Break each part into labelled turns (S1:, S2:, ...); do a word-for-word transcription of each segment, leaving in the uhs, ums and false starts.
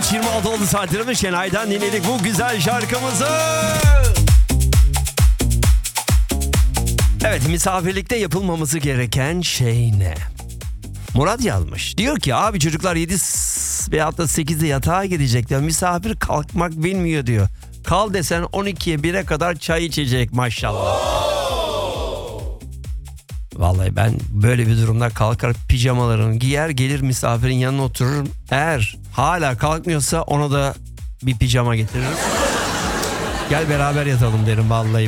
S1: beş yirmi altı oldu saatlerimiz. Şenay'dan dinledik bu güzel şarkımızı. Evet, misafirlikte yapılmaması gereken şey ne? Murat yazmış. Diyor ki abi çocuklar yedi veyahut da sekizde yatağa gidecekler. Misafir kalkmak bilmiyor diyor. Kal desen on ikiye bire kadar çay içecek maşallah. Vallahi ben böyle bir durumda kalkar pijamalarını giyer gelir misafirin yanına otururum. Eğer hala kalkmıyorsa ona da bir pijama getiririm. Gel beraber yatalım derim vallahi.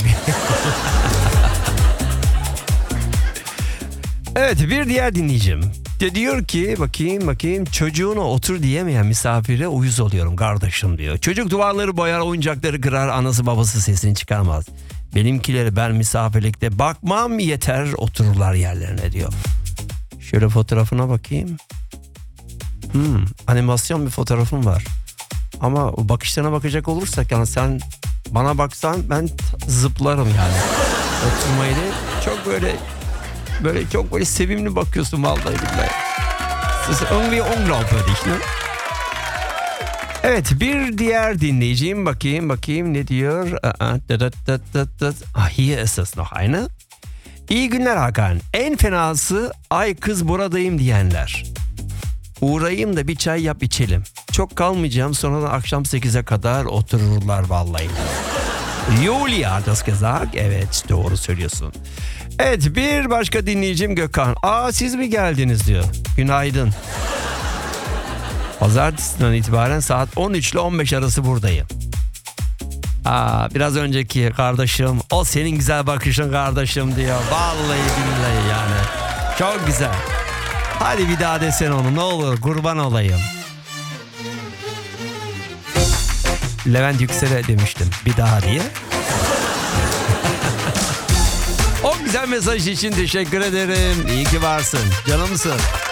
S1: Evet, bir diğer dinleyicim de diyor ki bakayım bakayım çocuğuna otur diyemeyen misafire uyuz oluyorum kardeşim diyor. Çocuk duvarları boyar, oyuncakları kırar, anası babası sesini çıkarmaz. Benimkileri ben misafirlikte bakmam yeter otururlar yerlerine diyor. Şöyle fotoğrafına bakayım. Hmm, animasyon bir fotoğrafım var. Ama bakışlarına bakacak olursak yani sen bana baksan ben t- zıplarım yani. Oturmayı değil, çok böyle böyle çok böyle sevimli bakıyorsun vallahi billahi. Das ist irgendwie unglaubwürdig, ne? Evet, bir diğer dinleyicim bakayım bakayım ne diyor. Ah, hier ist es noch eine. İyi günler Hakan. En fenası ay kız buradayım diyenler. Uğrayayım da bir çay yap içelim. Çok kalmayacağım, sonra da akşam sekize kadar otururlar vallahi. Julia hat das gesagt. Evet, doğru söylüyorsun. Evet, bir başka dinleyicim Gökhan. Aa, siz mi geldiniz diyor. Günaydın. Pazartesinden itibaren saat on üç ile on beş arası buradayım. Aa, biraz önceki kardeşim, o senin güzel bakışın kardeşim diyor. Vallahi billahi yani. Çok güzel. Hadi bir daha desene onu, ne olur, kurban olayım. Levent Yüksel'e demiştim bir daha diye. O güzel mesaj için teşekkür ederim. İyi ki varsın. Canımsın.